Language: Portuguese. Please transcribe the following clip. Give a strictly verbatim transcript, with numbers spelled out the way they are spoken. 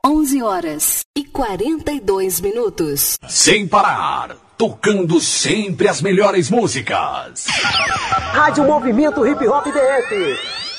onze horas e quarenta e dois minutos. Sem parar, tocando sempre as melhores músicas. Rádio Movimento Hip Hop D F.